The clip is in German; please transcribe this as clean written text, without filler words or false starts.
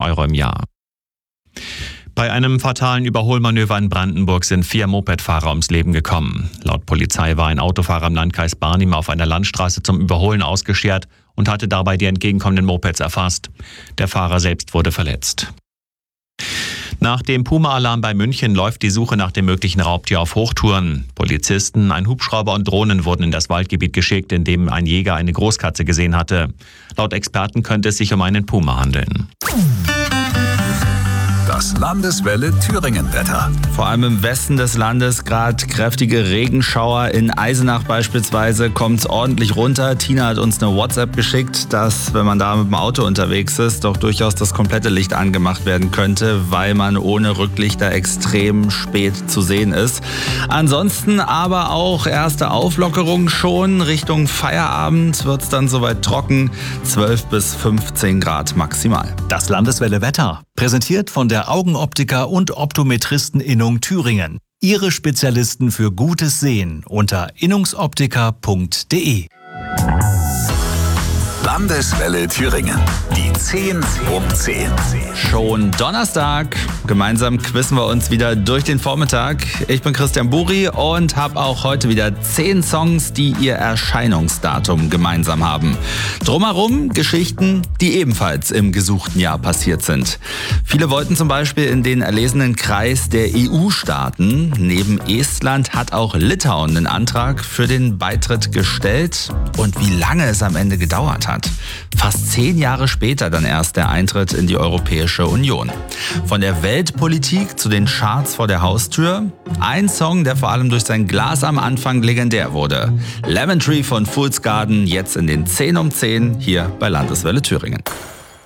Euro im Jahr. Bei einem fatalen Überholmanöver in Brandenburg sind 4 Mopedfahrer ums Leben gekommen. Laut Polizei war ein Autofahrer im Landkreis Barnim auf einer Landstraße zum Überholen ausgeschert und hatte dabei die entgegenkommenden Mopeds erfasst. Der Fahrer selbst wurde verletzt. Nach dem Puma-Alarm bei München läuft die Suche nach dem möglichen Raubtier auf Hochtouren. Polizisten, ein Hubschrauber und Drohnen wurden in das Waldgebiet geschickt, in dem ein Jäger eine Großkatze gesehen hatte. Laut Experten könnte es sich um einen Puma handeln. Das Landeswelle Thüringen-Wetter. Vor allem im Westen des Landes gerade kräftige Regenschauer. In Eisenach beispielsweise kommt es ordentlich runter. Tina hat uns eine WhatsApp geschickt, dass, wenn man da mit dem Auto unterwegs ist, doch durchaus das komplette Licht angemacht werden könnte, weil man ohne Rücklichter extrem spät zu sehen ist. Ansonsten aber auch erste Auflockerungen schon. Richtung Feierabend wird es dann soweit trocken. 12 bis 15 Grad maximal. Das Landeswelle Wetter. Präsentiert von der Augenoptiker und Optometristen-Innung Thüringen. Ihre Spezialisten für gutes Sehen unter innungsoptiker.de. Landeswelle Thüringen. Die 10 um 10. Schon Donnerstag. Gemeinsam quizzen wir uns wieder durch den Vormittag. Ich bin Christian Buri und habe auch heute wieder 10 Songs, die ihr Erscheinungsdatum gemeinsam haben. Drumherum Geschichten, die ebenfalls im gesuchten Jahr passiert sind. Viele wollten zum Beispiel in den erlesenen Kreis der EU-Staaten. Neben Estland hat auch Litauen einen Antrag für den Beitritt gestellt. Und wie lange es am Ende gedauert hat. Fast 10 Jahre später dann erst der Eintritt in die Europäische Union. Von der Weltpolitik zu den Charts vor der Haustür. Ein Song, der vor allem durch sein Glas am Anfang legendär wurde. Lemon Tree von Fool's Garden, jetzt in den 10 um 10 hier bei Landeswelle Thüringen.